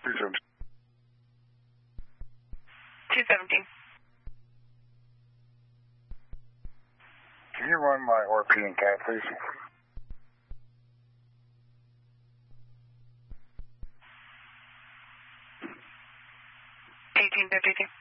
217. Can you run my ORP and CAT, please? 1852.